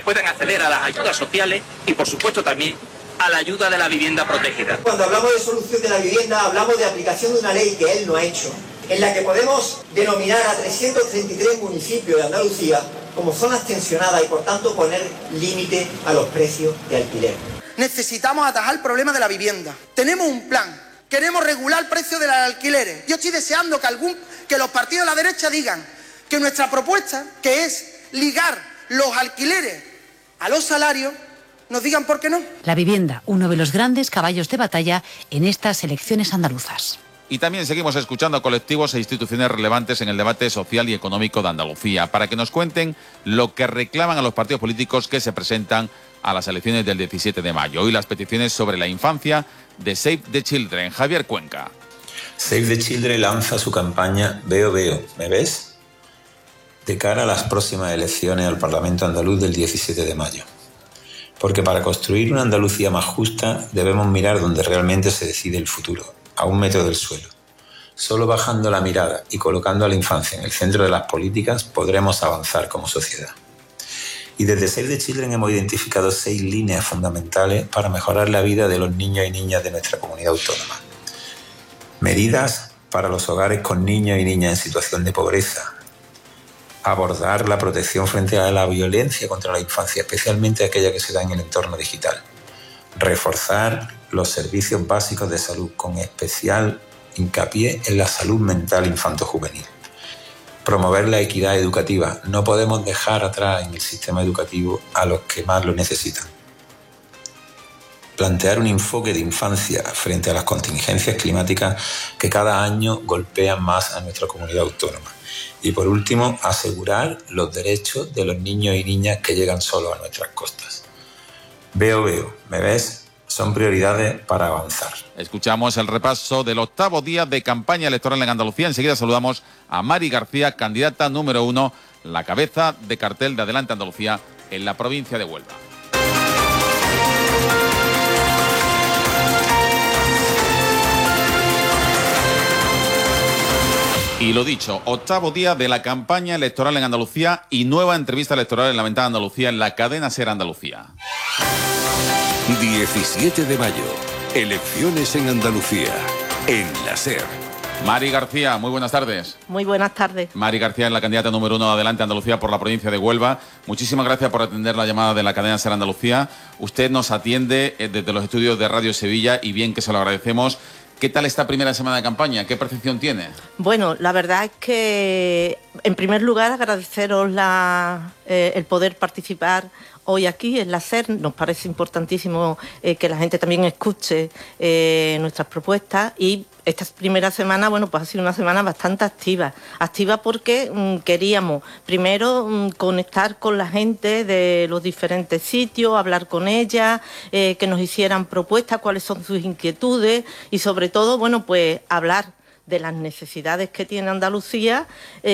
puedan acceder a las ayudas sociales y, por supuesto, también a la ayuda de la vivienda protegida. Cuando hablamos de solución de la vivienda, hablamos de aplicación de una ley que él no ha hecho, en la que podemos denominar a 333 municipios de Andalucía como zonas tensionadas y, por tanto, poner límite a los precios de alquiler. Necesitamos atajar el problema de la vivienda. Tenemos un plan. Queremos regular el precio de los alquileres. Yo estoy deseando que los partidos de la derecha digan que nuestra propuesta, que es ligar los alquileres a los salarios, nos digan por qué no. La vivienda, uno de los grandes caballos de batalla en estas elecciones andaluzas. Y también seguimos escuchando a colectivos e instituciones relevantes en el debate social y económico de Andalucía para que nos cuenten lo que reclaman a los partidos políticos que se presentan a las elecciones del 17 de mayo. Hoy las peticiones sobre la infancia de Save the Children. Javier Cuenca. Save the Children lanza su campaña Veo, veo, ¿me ves?, de cara a las próximas elecciones al Parlamento andaluz del 17 de mayo. Porque para construir una Andalucía más justa debemos mirar donde realmente se decide el futuro, a 1 metro del suelo. Solo bajando la mirada y colocando a la infancia en el centro de las políticas podremos avanzar como sociedad. Y desde Save the Children hemos identificado 6 líneas fundamentales para mejorar la vida de los niños y niñas de nuestra comunidad autónoma. Medidas para los hogares con niños y niñas en situación de pobreza. Abordar la protección frente a la violencia contra la infancia, especialmente aquella que se da en el entorno digital. Reforzar los servicios básicos de salud, con especial hincapié en la salud mental infanto-juvenil. Promover la equidad educativa. No podemos dejar atrás en el sistema educativo a los que más lo necesitan. Plantear un enfoque de infancia frente a las contingencias climáticas que cada año golpean más a nuestra comunidad autónoma. Y por último, asegurar los derechos de los niños y niñas que llegan solos a nuestras costas. Veo, veo, ¿me ves? Son prioridades para avanzar. Escuchamos el repaso del 8º día de campaña electoral en Andalucía. Enseguida saludamos a Mari García, candidata número 1, la cabeza de cartel de Adelante Andalucía en la provincia de Huelva. Y lo dicho, 8º día de la campaña electoral en Andalucía y nueva entrevista electoral en La Ventana de Andalucía en la cadena SER Andalucía. 17 de mayo, elecciones en Andalucía, en la SER. Mari García, muy buenas tardes. Muy buenas tardes. Mari García es la candidata número 1 de Adelante Andalucía por la provincia de Huelva. Muchísimas gracias por atender la llamada de la cadena SER Andalucía. Usted nos atiende desde los estudios de Radio Sevilla y bien que se lo agradecemos. ¿Qué tal esta primera semana de campaña? ¿Qué percepción tiene? Bueno, la verdad es que, en primer lugar, agradeceros el poder participar hoy aquí en la SER. Nos parece importantísimo que la gente también escuche nuestras propuestas, y esta primera semana, bueno, pues ha sido una semana bastante activa. Activa porque queríamos, primero, conectar con la gente de los diferentes sitios, hablar con ella, que nos hicieran propuestas, cuáles son sus inquietudes y, sobre todo, bueno, pues hablar de las necesidades que tiene Andalucía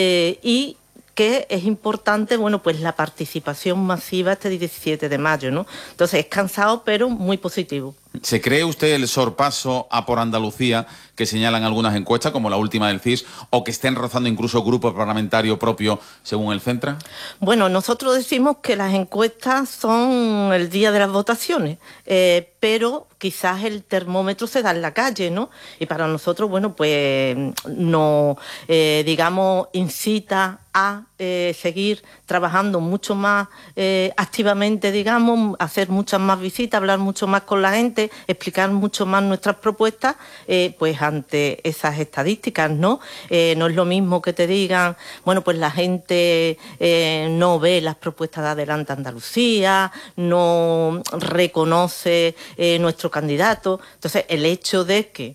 y que es importante, bueno, pues la participación masiva este 17 de mayo, ¿no? Entonces, es cansado, pero muy positivo. ¿Se cree usted el sorpaso a por Andalucía que señalan algunas encuestas, como la última del CIS, o que estén rozando incluso grupo parlamentario propio, según el Centra? Bueno, nosotros decimos que las encuestas son el día de las votaciones, pero quizás el termómetro se da en la calle, ¿no? Y para nosotros, bueno, pues nos, digamos, incita a seguir trabajando mucho más activamente, digamos, hacer muchas más visitas, hablar mucho más con la gente, explicar mucho más nuestras propuestas, pues ante esas estadísticas, ¿no? No es lo mismo que te digan, bueno, pues la gente no ve las propuestas de Adelante Andalucía, no reconoce nuestro candidato. Entonces, el hecho de que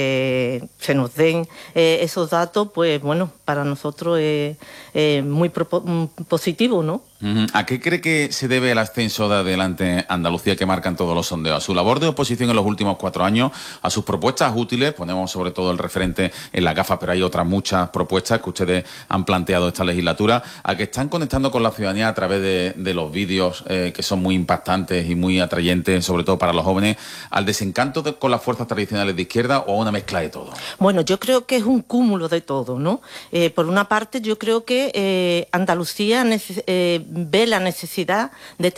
se nos den esos datos, pues bueno, para nosotros es muy positivo, ¿no? ¿A qué cree que se debe el ascenso de Adelante Andalucía que marcan todos los sondeos? ¿A su labor de oposición en los últimos 4 años? ¿A sus propuestas útiles? Ponemos sobre todo el referente en la gafa, pero hay otras muchas propuestas que ustedes han planteado esta legislatura. ¿A que están conectando con la ciudadanía a través de los vídeos que son muy impactantes y muy atrayentes, sobre todo para los jóvenes? ¿Al desencanto con las fuerzas tradicionales de izquierda o a una mezcla de todo? Bueno, yo creo que es un cúmulo de todo, ¿no? Por una parte, yo creo que Andalucía ve la necesidad de